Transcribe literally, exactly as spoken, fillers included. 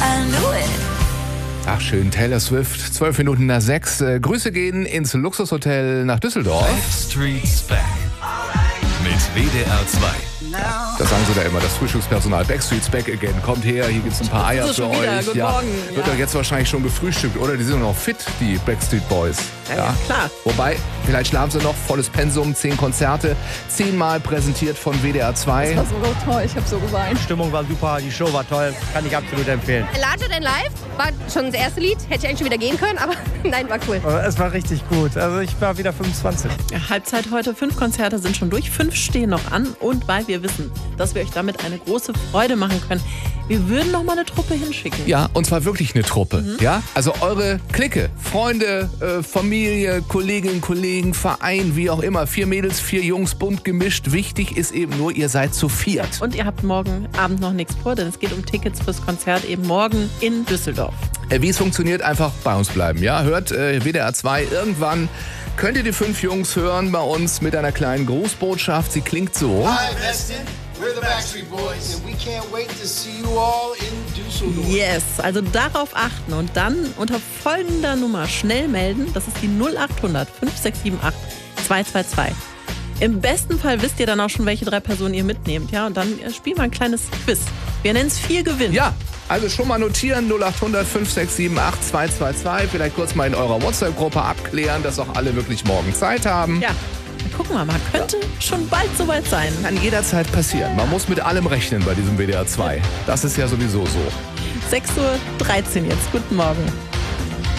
Ach schön, Taylor Swift, zwölf Minuten nach sechs. Äh, Grüße gehen ins Luxushotel nach Düsseldorf. Backstreet's Back mit W D R zwei. Das sagen sie da immer, das Frühstückspersonal. Backstreet's Back again. Kommt her, hier gibt's ein paar Eier für schon wieder. euch. Guten Ja, Morgen. wird Ja. doch jetzt wahrscheinlich schon gefrühstückt, oder? Die sind noch fit, die Backstreet Boys. Ja, ja, klar. Wobei, vielleicht schlafen sie noch, volles Pensum, zehn Konzerte, zehnmal präsentiert von W D R zwei. Das war so toll, ich habe so geweint. Die Stimmung war super, die Show war toll, kann ich absolut empfehlen. Larger Than Life war schon das erste Lied, hätte ich eigentlich schon wieder gehen können, aber nein, war cool. Aber es war richtig gut, also ich war wieder fünfundzwanzig. Ja, Halbzeit heute, fünf Konzerte sind schon durch, fünf stehen noch an. Und weil wir wissen, dass wir euch damit eine große Freude machen können, wir würden noch mal eine Truppe hinschicken. Ja, und zwar wirklich eine Truppe. Mhm. Ja, also eure Clique, Freunde, äh, Familie, Kolleginnen, Kollegen, Verein, wie auch immer. Vier Mädels, vier Jungs, bunt gemischt. Wichtig ist eben nur, ihr seid zu viert. Und ihr habt morgen Abend noch nichts vor, denn es geht um Tickets fürs Konzert eben morgen in Düsseldorf. Äh, wie es funktioniert, einfach bei uns bleiben. Ja, hört äh, W D R zwei irgendwann. Könnt ihr die fünf Jungs hören bei uns mit einer kleinen Grußbotschaft. Sie klingt so. Hi, Weston. We're the Backstreet Boys and we can't wait to see you all in Düsseldorf. Yes, also darauf achten und dann unter folgender Nummer schnell melden. Das ist die null acht hundert fünf sechs sieben acht zwei zwei zwei. Im besten Fall wisst ihr dann auch schon, welche drei Personen ihr mitnehmt. Ja, und dann spielen wir ein kleines Quiz. Wir nennen es vier Gewinn. Ja, also schon mal notieren, null acht hundert fünf sechs sieben acht zwei zwei zwei. Vielleicht kurz mal in eurer WhatsApp-Gruppe abklären, dass auch alle wirklich morgen Zeit haben. Ja, dann gucken wir mal. Könnte schon bald soweit sein. Kann jederzeit passieren. Man muss mit allem rechnen bei diesem W D R zwei. Das ist ja sowieso so. sechs Uhr dreizehn jetzt. Guten Morgen.